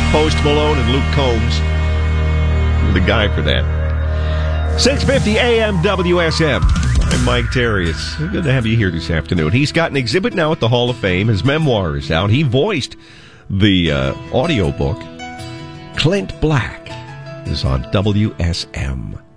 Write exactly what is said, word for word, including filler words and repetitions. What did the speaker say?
Post Malone and Luke Combs. The guy for that. six fifty A M W S M. I'm Mike Terry. It's good to have you here this afternoon. He's got an exhibit now at the Hall of Fame. His memoir is out. He voiced the uh, audio book. Clint Black is on W S M.